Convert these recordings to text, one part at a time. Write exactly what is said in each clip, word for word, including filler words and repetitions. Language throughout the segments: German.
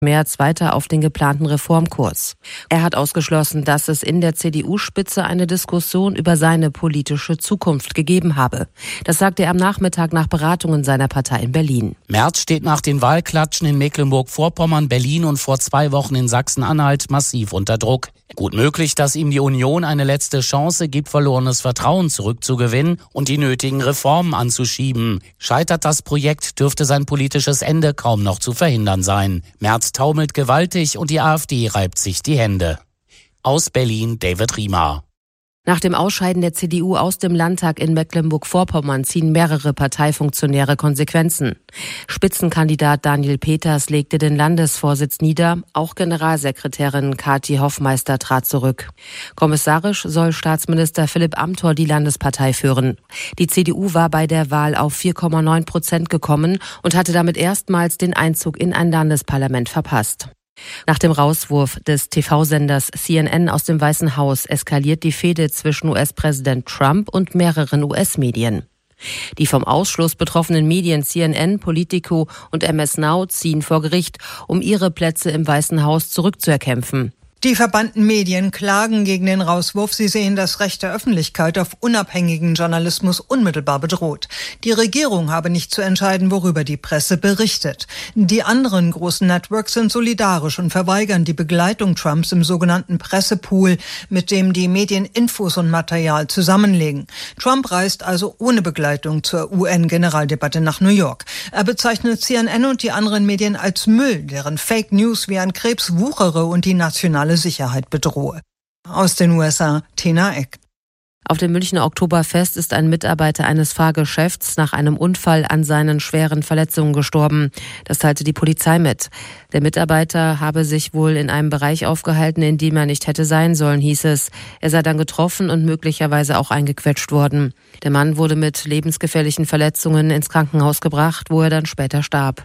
Merz weiter auf den geplanten Reformkurs. Er hat ausgeschlossen, dass es in der C D U-Spitze eine Diskussion über seine politische Zukunft gegeben habe. Das sagte er am Nachmittag nach Beratungen seiner Partei in Berlin. Merz steht nach den Wahlklatschen in Mecklenburg-Vorpommern, Berlin und vor zwei Wochen in Sachsen-Anhalt massiv unter Druck. Gut möglich, dass ihm die Union eine letzte Chance gibt, verlorenes Vertrauen zurückzugewinnen und die nötigen Reformen anzuschieben. Scheitert das Projekt, dürfte sein politisches Ende kaum noch zu verhindern sein. Merz taumelt gewaltig und die AfD reibt sich die Hände. Aus Berlin, David Riemer. Nach dem Ausscheiden der C D U aus dem Landtag in Mecklenburg-Vorpommern ziehen mehrere Parteifunktionäre Konsequenzen. Spitzenkandidat Daniel Peters legte den Landesvorsitz nieder, auch Generalsekretärin Kathi Hoffmeister trat zurück. Kommissarisch soll Staatsminister Philipp Amthor die Landespartei führen. Die C D U war bei der Wahl auf vier Komma neun Prozent gekommen und hatte damit erstmals den Einzug in ein Landesparlament verpasst. Nach dem Rauswurf des T V-Senders C N N aus dem Weißen Haus eskaliert die Fehde zwischen U S-Präsident Trump und mehreren U S-Medien. Die vom Ausschluss betroffenen Medien C N N, Politico und M S Now ziehen vor Gericht, um ihre Plätze im Weißen Haus zurückzuerkämpfen. Die verbannten Medien klagen gegen den Rauswurf. Sie sehen das Recht der Öffentlichkeit auf unabhängigen Journalismus unmittelbar bedroht. Die Regierung habe nicht zu entscheiden, worüber die Presse berichtet. Die anderen großen Networks sind solidarisch und verweigern die Begleitung Trumps im sogenannten Pressepool, mit dem die Medien Infos und Material zusammenlegen. Trump reist also ohne Begleitung zur U N-Generaldebatte nach New York. Er bezeichnet C N N und die anderen Medien als Müll, deren Fake News wie ein Krebs wuchere und die nationale Sicherheit bedrohe. Aus den U S A, Tina Eck. Auf dem Münchner Oktoberfest ist ein Mitarbeiter eines Fahrgeschäfts nach einem Unfall an seinen schweren Verletzungen gestorben. Das teilte die Polizei mit. Der Mitarbeiter habe sich wohl in einem Bereich aufgehalten, in dem er nicht hätte sein sollen, hieß es. Er sei dann getroffen und möglicherweise auch eingequetscht worden. Der Mann wurde mit lebensgefährlichen Verletzungen ins Krankenhaus gebracht, wo er dann später starb.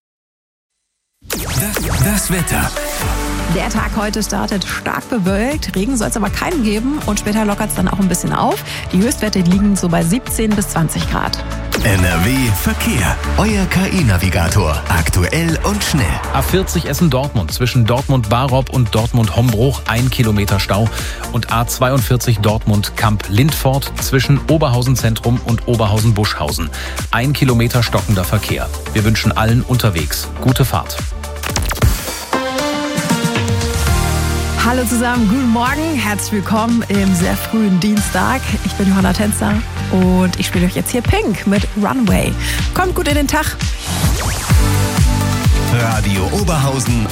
Das, das Wetter. Der Tag heute startet stark bewölkt, Regen soll es aber keinen geben und später lockert es dann auch ein bisschen auf. Die Höchstwerte liegen so bei siebzehn bis zwanzig Grad. N R W Verkehr. Euer K I-Navigator. Aktuell und schnell. A vierzig Essen-Dortmund zwischen Dortmund-Barob und Dortmund-Hombruch ein Kilometer Stau. Und A zweiundvierzig Dortmund-Kamp-Lindfort zwischen Oberhausen-Zentrum und Oberhausen-Buschhausen. Ein Kilometer stockender Verkehr. Wir wünschen allen unterwegs gute Fahrt. Hallo zusammen, guten Morgen, herzlich willkommen im sehr frühen Dienstag. Ich bin Johanna Tänzer und ich spiele euch jetzt hier Pink mit Runway. Kommt gut in den Tag. Radio Oberhausen